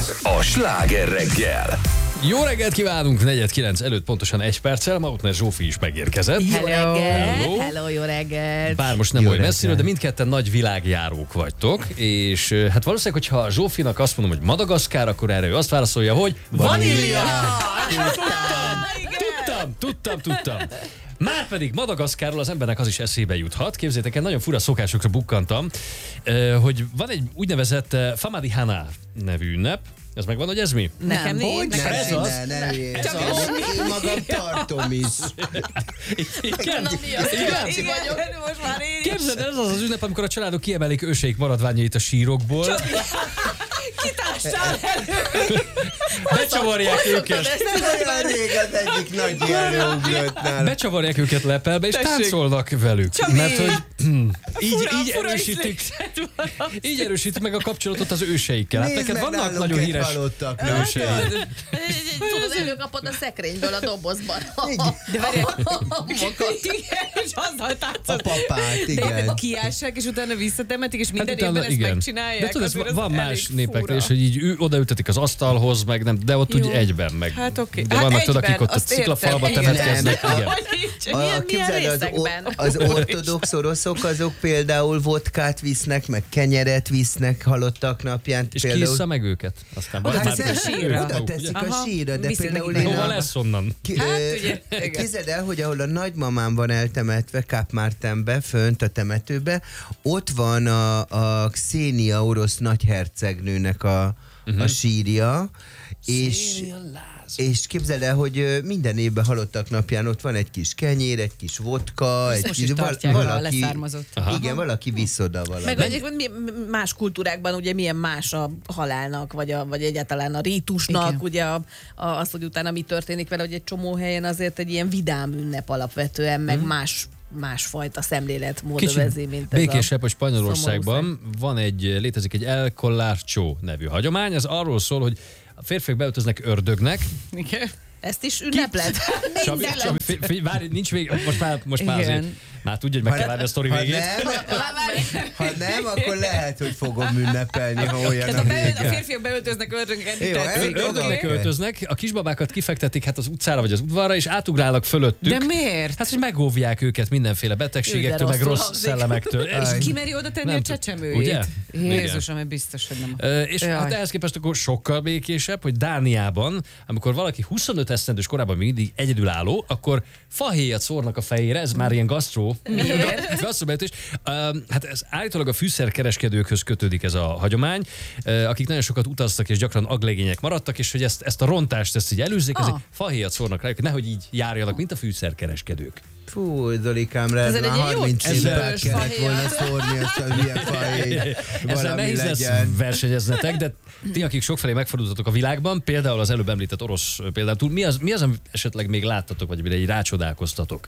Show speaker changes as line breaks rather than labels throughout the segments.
a Sláger reggel.
Jó reggelt kívánunk, 4:09 előtt pontosan 1 perccel, Mautner Zsófi is megérkezett.
Jó reggelt!
Hello.
Jó reggelt!
Bár most nem
Jó
olyan
reggelt.
messziről, de mindketten nagy világjárók vagytok, és hát valószínűleg, hogyha Zsófinak azt mondom, hogy Madagaszkár, akkor erre ő azt válaszolja, hogy vanília! Tudtam. Márpedig Madagaszkárról az embernek az is eszébe juthat. Képzeljétek el, nagyon fura szokásokra bukkantam, hogy van egy úgynevezett Famadihana nevű ünnep. Ez megvan, hogy ez mi?
Nekem nincs.
Ez az.
Én magam tartom is.
Igen.
Most már én is.
Képzeld, ez az az ünnep, amikor a családok kiemelik őseik maradványait a sírokból,
Kitástál elő!
becsavarják őket,
Nem olyan rég az egyik nagy ilyen ugrott nála.
becsavarják őket lepelbe, és
Tessék.
táncolnak velük.
Csak
Mert
így.
hogy így
Fura
erősítik,
ízlésed van.
így erősítik meg a kapcsolatot az őseikkel. Hát
Nézd
neked
meg
vannak
nálunk
nagyon
egy
híres
halottak
őseid.
Tudod, előkapod a szekrényből a dobozban.
De várjál,
Mokat.
igen, és azzal
A
táncolnak.
papát,
De
igen.
kiássák, és utána visszatemetik, és minden
utána
évben ezt
igen.
megcsinálják.
De tudod,
azért
ez
az
van
elég
más
fura.
népeknél is, hogy így odaültetik az asztalhoz, meg nem, de ott úgy
Jó.
egyben meg.
Hát oké.
De
Hát
vannak tudod, akik
egyben,
ott a
azt
sziklafalba
értem.
temetkeznek.
Igen.
Igen.
Hogy így?
Milyen
Képzeld,
részekben?
az ortodox oroszok azok például vodkát visznek, meg kenyeret visznek halottak napján.
És
például...
kiissza meg őket. Aztán
Oda
már-
teszik a sírra.
Oda teszik a
Aha,
sírra, de
viszik
például
nekik
én
Hova
a...
lesz onnan?
Hát, ugye, igen.
Képzeld el, hogy ahol a nagymamám van eltemetve, Kapmártenbe, fönt a temetőbe, ott van a Xenia orosz nagyhercegnőnek a sírja, és képzeld el, hogy minden évben halottak napján ott van egy kis kenyér, egy kis vodka, egy
most
kis
is tartják a leszármazott.
Igen, valaki visz oda valamit.
Meg egyébként más kultúrákban ugye milyen más a halálnak, vagy egyáltalán a rítusnak,
Igen.
ugye az, hogy utána mi történik vele, hogy egy csomó helyen azért egy ilyen vidám ünnep alapvetően, meg másfajta szemléletmód övezi, mint ez
békésebb, hogy
szomorú
Spanyolországban létezik egy El Collarcho nevű hagyomány. Ez arról szól, hogy a férfiak beöltöznek ördögnek.
Igen.
Ezt is ünneplet?
Csabi, várj, nincs vég, most már
Igen.
azért. Már tudja, hogy meg kell várni a sztori végét.
Ha nem, akkor lehet, hogy fogom ünnepelni, ha olyan a
A
vége.
férfiak beöltöznek ördögeket,
Jó,
tetszik.
Ördögnek
Oké.
öltöznek, a kisbabákat kifektetik hát az utcára vagy az udvarra, és átugrálnak fölöttük.
De miért?
Hát, hogy megóvják őket mindenféle betegségektől, meg
rosszul
rossz
hangzik.
szellemektől.
És ki meri oda tenni
Nem
a
tud-
csecsemőjét?
ugye?
Jézusom, mert biztos, hogy nem.
És
Jaj.
hát ehhez képest akkor sokkal békésebb, hogy Dániában, amikor valaki 25 esztendős korában még mindig egyedülálló, akkor fahéjat szórnak a fejére, ez már ilyen gasztrobeütés. Hát ez állítólag a fűszerkereskedőkhöz kötődik ez a hagyomány, akik nagyon sokat utaztak és gyakran aglegények maradtak, és hogy ezt a rontást ezt így előzzék, ezért fahéjat szórnak rájuk, nehogy így járjanak, mint a fűszerkereskedők.
Fú, Zolikám, rád
Ez
már
egy ilyen jó
30 évvel
csípős
kellett
fahéja.
volna szórni ezt a hülye fahét.
Ezzel
Valami
nehéz lesz
legyen.
versenyeznetek, de ti, akik sokfelé megfordultatok a világban, például az előbb említett orosz példán túl, mi az, amit esetleg még láttatok, vagy amire így rácsodálkoztatok?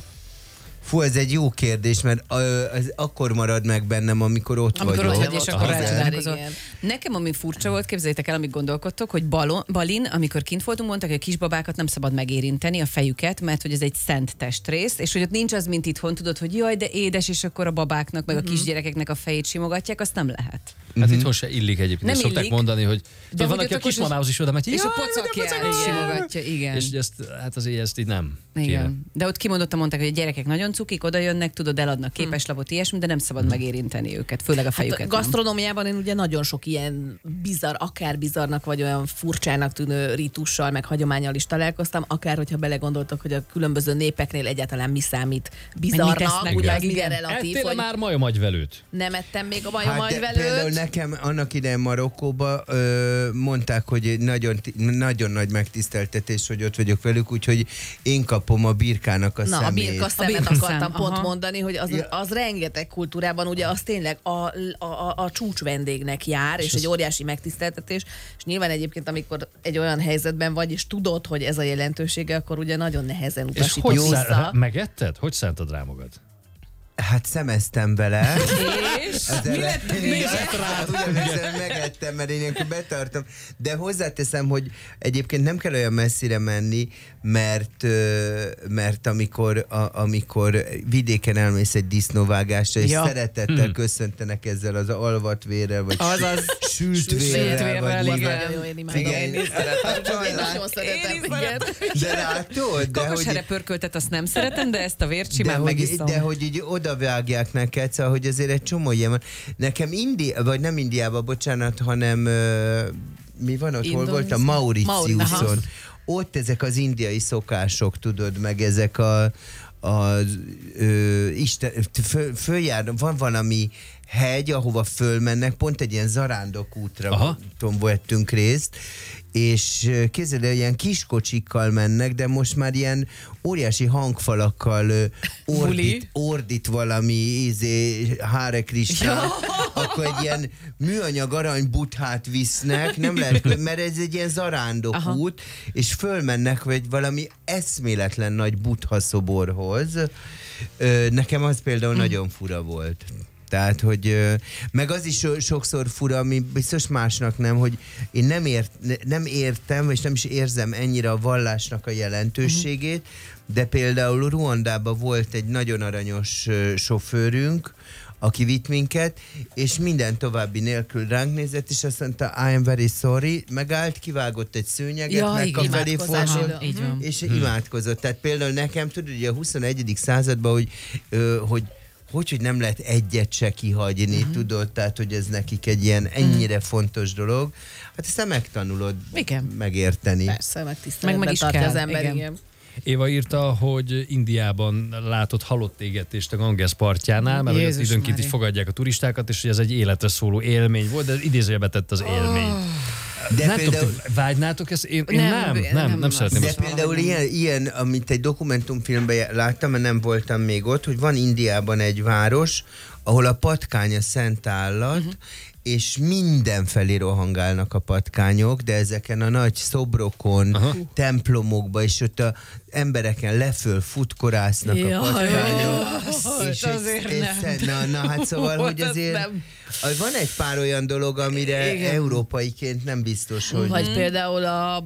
Fú, ez egy jó kérdés, mert ez akkor marad meg bennem, amikor ott
Amikor
vagyok.
ott vagy, és akkor
Aha.
rácsodálkozol.
Igen.
Nekem, ami furcsa volt, képzeljétek el, amíg gondolkodtok, hogy Balin, amikor kint voltunk, mondtak, hogy a kisbabákat nem szabad megérinteni, a fejüket, mert hogy ez egy szent testrész, és hogy ott nincs az, mint itthon, tudod, hogy jaj, de édes, és akkor a babáknak, meg a kisgyerekeknek a fejét simogatják, azt nem lehet.
Hát itthon se illik egyébként.
Nem
Ezt szokták
illik.
mondani, hogy
De
van,
hogy
aki a
ott akkor
kismamához is oda megy,
És a
"Jaj,
pocakját simogatja, igen.
és ezt, hát azért ezt így nem kéne.
Igen. De ott kimondottan mondták, hogy a gyerekek nagyon cukik, oda jönnek, tudod, eladnak képeslapot, ilyesmi, de nem szabad megérinteni őket, főleg a fejüket.
Hát,
nem.
gasztronómiában én ugye nagyon sok ilyen bizarr, akár bizarrnak, vagy olyan furcsának tűnő rítussal, meg hagyományal is találkoztam, akár hogyha belegondoltok, hogy a különböző népeknél egyáltalán mi számít bizarrnak,
tesznek
ugye
meg,
az minden
igen.
relatív,
Ettél
hogy
már majomagyvelőt?
nem ettem még a
Hát de például
majomajvelőt.
nekem annak idején Marokkóba mondták, hogy egy nagyon nagy megtiszteltetés, hogy ott vagyok velük, úgyhogy én kapom a birkának a
Na, a
szemét.
birka szemet
birkaszem,
akartam pont
aha.
mondani, hogy az rengeteg kultúrában ugye az tényleg a csúcs vendégnek jár, és egy óriási megtiszteltetés, és nyilván egyébként, amikor egy olyan helyzetben vagy, és tudod, hogy ez a jelentősége, akkor ugye nagyon nehezen
És
utasítod
hogy
vissza.
megetted? Hogy szántad rá magad?
Hát szemeztem vele.
És?
Az
Mi lett a vége?
Ugyanezzel megettem, mert én ilyenkor betartom. De hozzáteszem, hogy egyébként nem kell olyan messzire menni, mert amikor vidéken elmész egy disznóvágásra, és szeretettel köszöntenek ezzel az alvatvérrel, vagy sült vérrel, vagy
Nagyon jó, én imádom.
Igen.
Én nagyon szeretem. Igen.
De látod?
Kakosere pörköltet azt nem szeretem, de ezt a vért simán megiszom.
De hogy így odavágják neked, szóval, hogy azért egy csomó ilyen van. Nekem vagy nem Indiában, bocsánat, hanem mi van ott, hol voltam? Mauritiuson. Ott ezek az indiai szokások, tudod, meg ezek van valami hegy, ahova fölmennek, pont egy ilyen zarándokútra vettünk részt, és képzeld el, ilyen kiskocsikkal mennek, de most már ilyen óriási hangfalakkal ordít valami Hare Krishna, akkor egy ilyen műanyag arany buthát visznek, nem lehet, mert ez egy ilyen zarándokút, és fölmennek vagy valami eszméletlen nagy butha szoborhoz. Nekem az például nagyon fura volt. Tehát, hogy meg az is sokszor fura, ami biztos másnak nem, hogy én nem értem, és nem is érzem ennyire a vallásnak a jelentőségét, de például Ruandában volt egy nagyon aranyos sofőrünk, aki vitt minket, és minden további nélkül ránk nézett, és azt mondta, I am very sorry, megállt, kivágott egy szőnyeget, meg a felé fordult, és imádkozott. Tehát például nekem, tudod, hogy a 21. században, hogy nem lehet egyet se kihagyni, tudod, tehát, hogy ez nekik egy ilyen ennyire fontos dolog. Hát ezt megtanulod megérteni.
Persze, meg tiszteletben tartja az ember, igen.
Éva írta, hogy Indiában látott halott égetést a Ganges partjánál, mert hogy időnként így fogadják a turistákat, és hogy ez egy életre szóló élmény volt, de idézőjelbe tett az élmény. De nem például... tudom, vágynátok ezt? Én nem szeretném.
De például ilyen, amit egy dokumentumfilmben láttam, mert nem voltam még ott, hogy van Indiában egy város, ahol a patkány a szent állat, és mindenfelé rohangálnak a patkányok, de ezeken a nagy szobrokon, templomokba, és ott az embereken leföl futkorásznak a patkányok. És hát szóval, hogy azért van egy pár olyan dolog, amire európaiként nem biztos, hogy...
Vagy például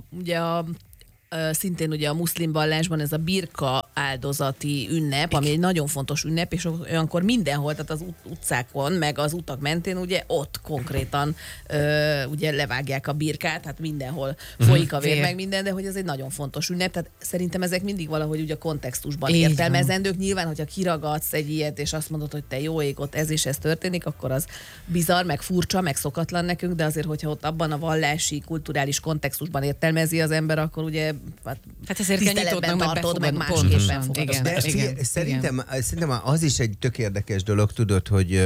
szintén ugye a muszlim vallásban ez a birka áldozati ünnep, ami egy nagyon fontos ünnep, és olyankor mindenhol, tehát az utcákon, meg az utak mentén, ugye ott konkrétan ugye levágják a birkát, hát mindenhol folyik a vér, meg minden, de hogy ez egy nagyon fontos ünnep, tehát szerintem ezek mindig valahogy ugye a kontextusban értelmezendők. Nyilván, hogyha kiragadsz egy ilyet, és azt mondod, hogy te jó ég, ott ez és ez történik, akkor az bizarr, meg furcsa, meg szokatlan nekünk, de azért, hogyha ott abban a vallási, kulturális kontextusban értelmezi az ember, akkor ugye
hát ezért kell nyitódnak,
tartod, meg másképpen fogadod.
De szerintem az is egy tök érdekes dolog, tudod, hogy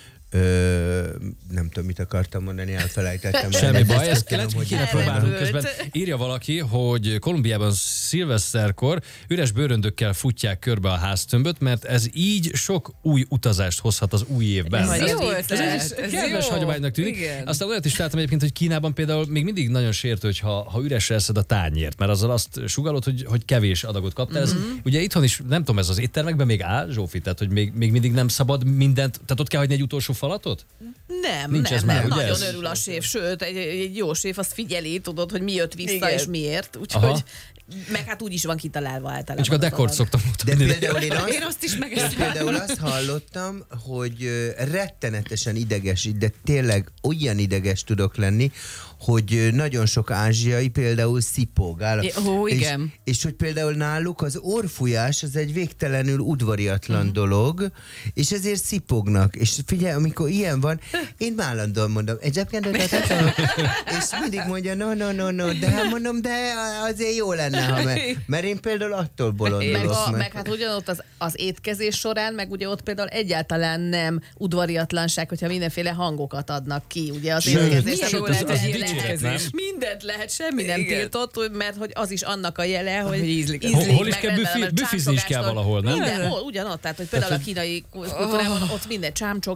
nem tudom, mit akartam mondani, elfelejtettem.
Semmi baj, ezt kéne próbálnunk közben. Írja valaki, hogy Kolumbiában szilveszterkor üres bőröndökkel futják körbe a háztömböt, mert ez így sok új utazást hozhat az új évben.
Ez jó,
ez kedves hagyománynak tűnik. Igen. Aztán olyat is láttam egyébként, hogy Kínában például még mindig nagyon sértő, hogyha üresre eszed a tányért, mert azzal azt sugallod, hogy kevés adagot kaptál. Ez, ugye itthon is, nem tudom, ez az éttermekben még áll, Zsófi, tehát hogy még mindig nem szabad mindent, tehát ott kell hagyni egy utolsó falatot?
Nem, nagyon örül a séf, sőt, egy jó séf azt figyeli, tudod, hogy mi jött vissza és miért, úgyhogy meg hát úgy is van kitalálva általában.
Én csak a dekort szoktam mutatni.
De például
én azt is
például azt hallottam, hogy rettenetesen ideges, de tényleg olyan ideges tudok lenni, hogy nagyon sok ázsiai például szipog.
Igen.
És hogy például náluk az orrfújás az egy végtelenül udvariatlan dolog, és ezért szipognak. És figyelj, amikor ilyen van, én állandóan mondom, egyébként, és mindig mondja, no, de hát mondom, de azért jó lenne, mert én például attól bolondulok.
Meg hát ugyanott az étkezés során, meg ugye ott például egyáltalán nem udvariatlanság, hogyha mindenféle hangokat adnak ki, ugye az étkezés. Mindent lehet, semmi nem tiltott, mert hogy az is annak a jele, hogy ízlik.
Hol is kell büfizni is kell valahol, nem?
Mindenhol, ugyanott. Tehát, hogy például a kínai kultúrában ott minden csámcsogás,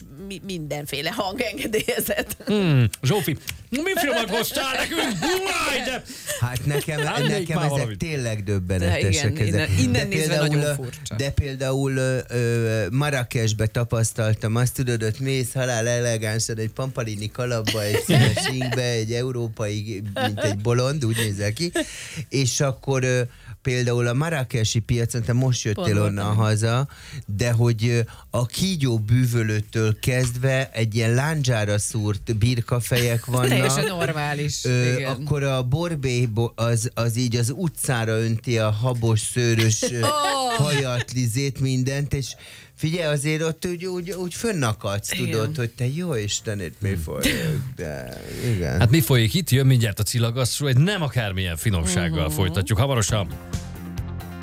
mindenféle hang engedélyezett.
Zsófi, mi filmet hoztál nekünk? Uaj, de...
Hát nekem
már
ezek
valamit.
tényleg döbbenetesek.
De igen,
ezek.
innen nézve nagyon furcsa.
De például Marrakesbe tapasztaltam, azt tudod, ott mész halál elegánsan egy Pampalini kalapba, egy színes ingbe, egy európai, mint egy bolond, úgy nézel ki, és akkor például a marrakesi piacon, te most jöttél onnan haza, de hogy a kígyó bűvölőtől kezdve egy ilyen lándzsára szúrt birkafejek vannak.
Teljesen normális. Igen.
Akkor a borbély az így az utcára önti a habos, szőrös hajat, lizét, mindent, és figyelj, azért ott úgy fönnakadsz, tudod, hogy te jó Istenét, mi folyik, de igen.
Hát mi folyik itt? Jön mindjárt a Cilla Gasztró, egy nem akármilyen finomsággal folytatjuk hamarosan.